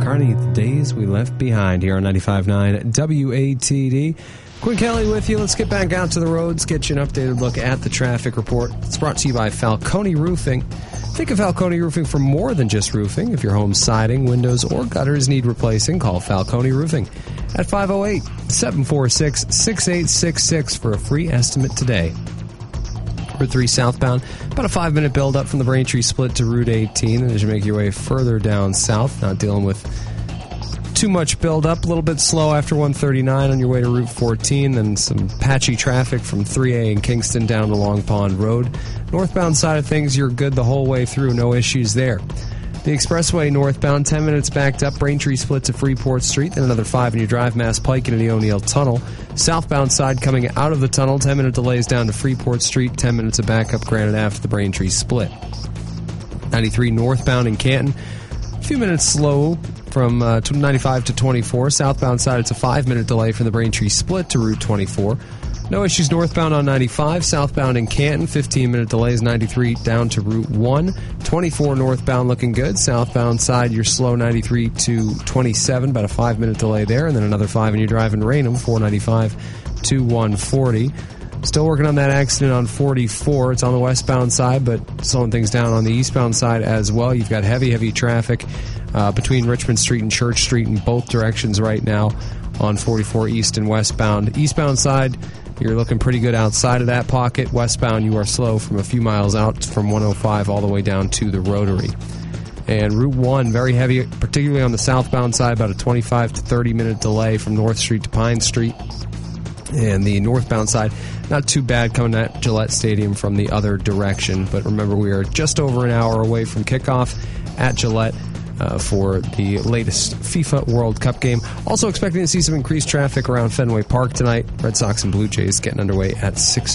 McCartney, The Days We Left Behind, here on 95.9 WATD. Quinn Kelly with you. Let's get back out to the roads, get you an updated look at the traffic report. It's brought to you by Falcone Roofing. Think of Falcone Roofing for more than just roofing. If your home's siding, windows, or gutters need replacing, call Falcone Roofing at 508-746-6866 for a free estimate today. Route 3 southbound, about a 5-minute build-up from the Braintree split to Route 18. And as you make your way further down south, not dealing with too much build-up, a little bit slow after 139 on your way to Route 14, then some patchy traffic from 3A in Kingston down to Long Pond Road. Northbound side of things, you're good the whole way through, no issues there. The expressway northbound, 10 minutes backed up, Braintree split to Freeport Street, then another 5 in your drive, Mass Pike into the O'Neill Tunnel. Southbound side coming out of the tunnel, 10-minute delays down to Freeport Street, 10 minutes of backup Granite after the Braintree split. 93 northbound in Canton, a few minutes slow from 95 to 24. Southbound side, it's a 5-minute delay from the Braintree split to Route 24. No issues northbound on 95. Southbound in Canton, 15-minute delays, 93 down to Route 1. 24 northbound looking good. Southbound side, you're slow 93 to 27, about a 5-minute delay there. And then another 5 in your drive in Raynham, 495 to 140. Still working on that accident on 44. It's on the westbound side, but slowing things down on the eastbound side as well. You've got heavy traffic between Richmond Street and Church Street in both directions right now on 44 east and westbound. Eastbound side, you're looking pretty good outside of that pocket. Westbound, you are slow from a few miles out from 105 all the way down to the Rotary. And Route 1, very heavy, particularly on the southbound side, about a 25 to 30-minute delay from North Street to Pine Street. And the northbound side, not too bad coming at Gillette Stadium from the other direction. But remember, we are just over an hour away from kickoff at Gillette for the latest FIFA World Cup game. Also expecting to see some increased traffic around Fenway Park tonight. Red Sox and Blue Jays getting underway at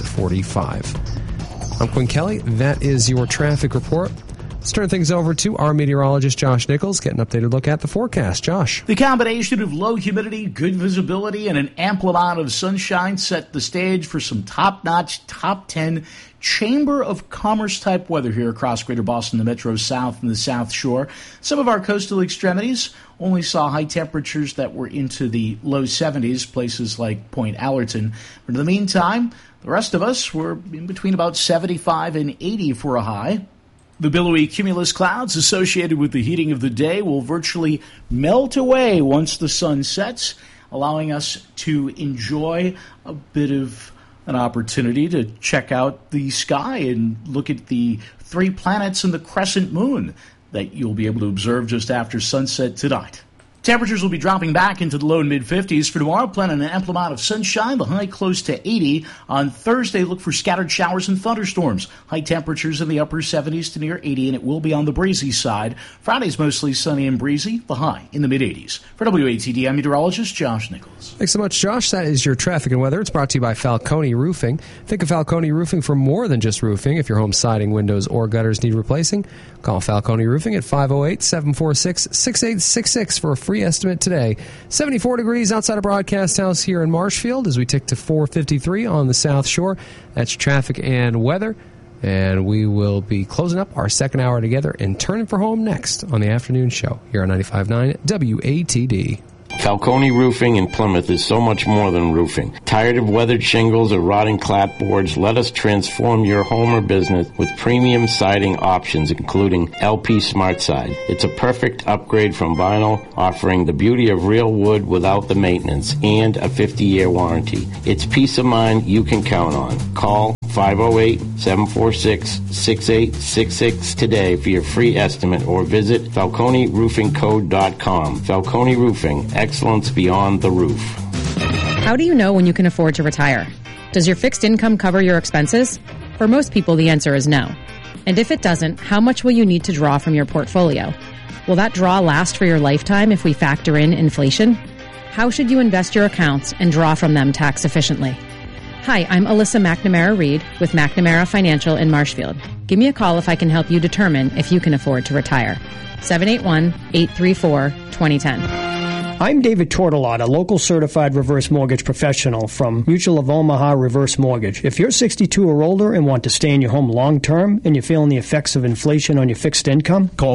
6:45. I'm Quinn Kelly. That is your traffic report. Let's turn things over to our meteorologist, Josh Nichols, get an updated look at the forecast. Josh. The combination of low humidity, good visibility, and an ample amount of sunshine set the stage for some top-notch, top 10 Chamber of Commerce type weather here across Greater Boston, the Metro South, and the South Shore. Some of our coastal extremities only saw high temperatures that were into the low 70s, places like Point Allerton. But in the meantime, the rest of us were in between about 75 and 80 for a high. The billowy cumulus clouds associated with the heating of the day will virtually melt away once the sun sets, allowing us to enjoy a bit of an opportunity to check out the sky and look at the 3 planets and the crescent moon that you'll be able to observe just after sunset tonight. Temperatures will be dropping back into the low and mid-50s. For tomorrow, plan on an ample amount of sunshine, the high close to 80. On Thursday, look for scattered showers and thunderstorms. High temperatures in the upper 70s to near 80, and it will be on the breezy side. Friday's mostly sunny and breezy, the high in the mid-80s. For WATD, I'm meteorologist Josh Nichols. Thanks so much, Josh. That is your traffic and weather. It's brought to you by Falcone Roofing. Think of Falcone Roofing for more than just roofing. If your home's siding, windows, or gutters need replacing, call Falcone Roofing at 508-746-6866 for a free estimate today. 74 degrees outside of Broadcast House here in Marshfield as we tick to 4:53 on the South Shore. That's traffic and weather. And we will be closing up our second hour together and turning for home next on the afternoon show here on 95.9 WATD. Falcone Roofing in Plymouth is so much more than roofing. Tired of weathered shingles or rotting clapboards? Let us transform your home or business with premium siding options, including LP SmartSide. It's a perfect upgrade from vinyl, offering the beauty of real wood without the maintenance and a 50-year warranty. It's peace of mind you can count on. Call 508-746-6866 today for your free estimate or visit FalconeRoofingCo.com. Falcone Roofing, excellence beyond the roof. How do you know when you can afford to retire? Does your fixed income cover your expenses? For most people, the answer is no. And if it doesn't, how much will you need to draw from your portfolio? Will that draw last for your lifetime if we factor in inflation? How should you invest your accounts and draw from them tax efficiently? Hi, I'm Alyssa McNamara-Reed with McNamara Financial in Marshfield. Give me a call if I can help you determine if you can afford to retire. 781-834-2010. I'm David Tortolot, a local certified reverse mortgage professional from Mutual of Omaha Reverse Mortgage. If you're 62 or older and want to stay in your home long term and you're feeling the effects of inflation on your fixed income, call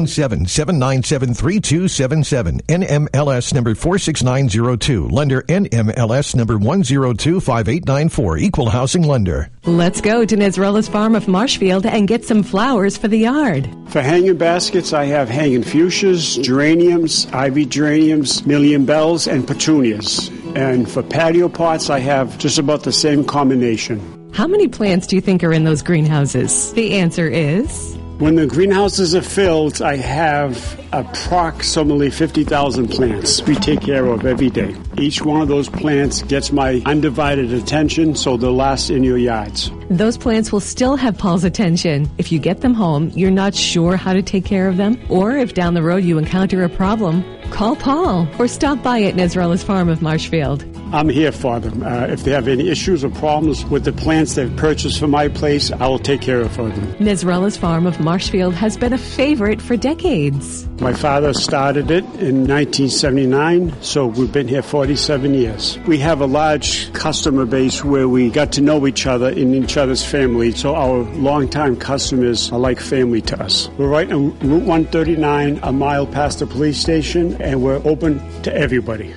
617-797-3277. NMLS number 46902. Lender NMLS number 1025894. Equal housing lender. Let's go to Nesrella's Farm of Marshfield and get some flowers for the yard. For hanging baskets, I have hanging fuchsias, geraniums, ivy geraniums, million bells, and petunias. And for patio pots, I have just about the same combination. How many plants do you think are in those greenhouses? The answer is... When the greenhouses are filled, I have approximately 50,000 plants we take care of every day. Each one of those plants gets my undivided attention, so they'll last in your yards. Those plants will still have Paul's attention. If you get them home, you're not sure how to take care of them, or if down the road you encounter a problem, call Paul or stop by at Nesrella's Farm of Marshfield. I'm here for them. If they have any issues or problems with the plants they've purchased for my place, I will take care of for them. Nesrella's Farm of Marshfield has been a favorite for decades. My father started it in 1979, so we've been here 47 years. We have a large customer base where we got to know each other in each other's family, so our longtime customers are like family to us. We're right on Route 139, a mile past the police station, and we're open to everybody.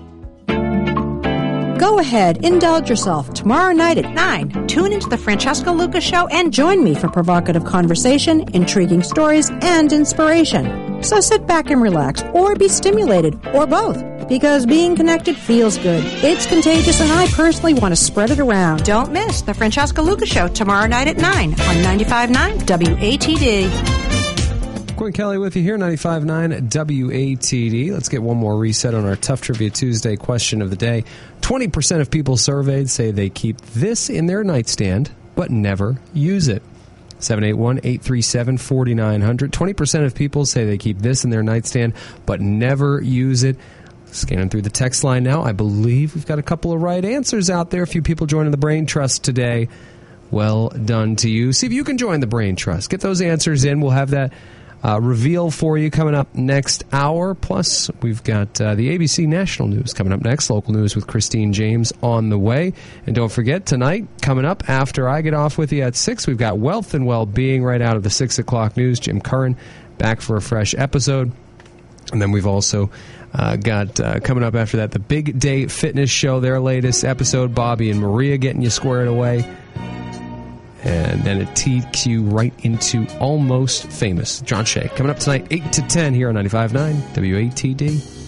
Go ahead, indulge yourself. Tomorrow night at 9, tune into the Francesca Lucas Show and join me for provocative conversation, intriguing stories, and inspiration. So sit back and relax, or be stimulated, or both, because being connected feels good. It's contagious, and I personally want to spread it around. Don't miss the Francesca Lucas Show tomorrow night at 9 on 95.9 WATD. Gwen Kelly with you here, 95.9 WATD. Let's get one more reset on our Tough Trivia Tuesday question of the day. 20% of people surveyed say they keep this in their nightstand, but never use it. 781-837-4900. 20% of people say they keep this in their nightstand, but never use it. Scanning through the text line now. I believe we've got a couple of right answers out there. A few people joining the Brain Trust today. Well done to you. See if you can join the Brain Trust. Get those answers in. We'll have that reveal for you coming up next hour. Plus, we've got the ABC National News coming up next. Local news with Christine James on the way. And don't forget, tonight, coming up after I get off with you at 6, we've got Wealth and Well-Being right out of the 6 o'clock news. Jim Curran back for a fresh episode. And then we've also got coming up after that the Big Day Fitness Show, their latest episode. Bobby and Maria getting you squared away. And then a TQ right into Almost Famous. John Shea coming up tonight, 8 to 10 here on 95.9 WATD.